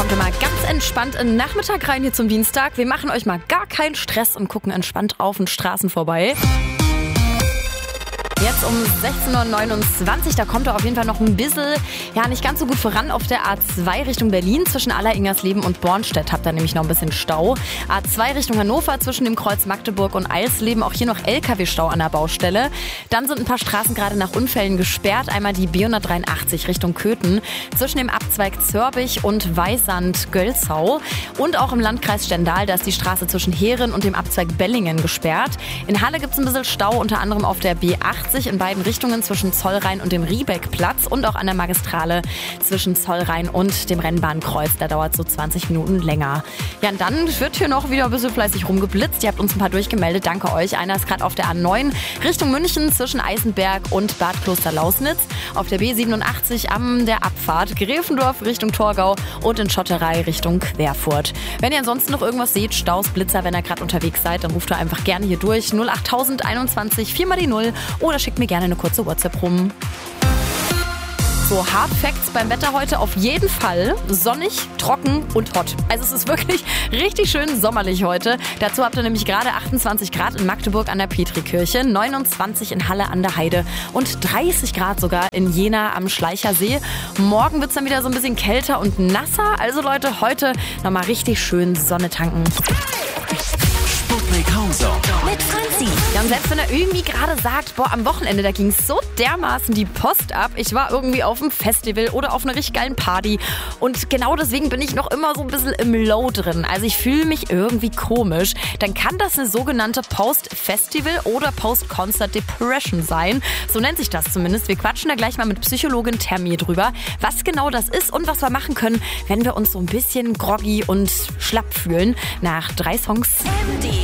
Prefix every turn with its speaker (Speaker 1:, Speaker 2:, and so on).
Speaker 1: Starten wir mal ganz entspannt in den Nachmittag rein hier zum Dienstag. Wir machen euch mal gar keinen Stress und gucken entspannt auf den Straßen vorbei. Jetzt um 16.29 Uhr, da kommt er auf jeden Fall noch ein bisschen, nicht ganz so gut voran auf der A2 Richtung Berlin. Zwischen Aller-Ingersleben und Bornstedt habt ihr nämlich noch ein bisschen Stau. A2 Richtung Hannover zwischen dem Kreuz Magdeburg und Eisleben, auch hier noch LKW-Stau an der Baustelle. Dann sind ein paar Straßen gerade nach Unfällen gesperrt. Einmal die B183 Richtung Köthen, zwischen dem Abzweig Zörbich und Weisand-Gölzau. Und auch im Landkreis Stendal, da ist die Straße zwischen Heeren und dem Abzweig Bellingen gesperrt. In Halle gibt es ein bisschen Stau, unter anderem auf der B80 in beiden Richtungen zwischen Zollrhein und dem Riebeckplatz und auch an der Magistrale zwischen Zollrhein und dem Rennbahnkreuz. Da dauert so 20 Minuten länger. Ja, und dann wird hier noch wieder ein bisschen fleißig rumgeblitzt. Ihr habt uns ein paar durchgemeldet. Danke euch. Einer ist gerade auf der A9 Richtung München zwischen Eisenberg und Bad Kloster-Lausnitz. Auf der B87 an der Abfahrt Gräfendorf Richtung Torgau und in Schotterei Richtung Querfurt. Wenn ihr ansonsten noch irgendwas seht, Staus, Blitzer, wenn ihr gerade unterwegs seid, dann ruft ihr einfach gerne hier durch. 08021 4 mal die 0 oder schickt mir gerne eine kurze WhatsApp rum. So, Hard Facts beim Wetter heute auf jeden Fall. Sonnig, trocken und hot. Also es ist wirklich richtig schön sommerlich heute. Dazu habt ihr nämlich gerade 28 Grad in Magdeburg an der Petrikirche, 29 in Halle an der Heide und 30 Grad sogar in Jena am Schleichersee. Morgen wird es dann wieder so ein bisschen kälter und nasser. Also Leute, heute nochmal richtig schön Sonne tanken.
Speaker 2: Sputnik Homezone
Speaker 1: Mit Franzi. Ja, und selbst wenn er irgendwie gerade sagt, am Wochenende, da ging es so dermaßen die Post ab. Ich war irgendwie auf einem Festival oder auf einer richtig geilen Party. Und genau deswegen bin ich noch immer so ein bisschen im Low drin. Also ich fühle mich irgendwie komisch. Dann kann das eine sogenannte Post-Festival- oder Post-Concert-Depression sein. So nennt sich das zumindest. Wir quatschen da gleich mal mit Psychologin Termi drüber, was genau das ist und was wir machen können, wenn wir uns so ein bisschen groggy und schlapp fühlen. Nach 3 Songs.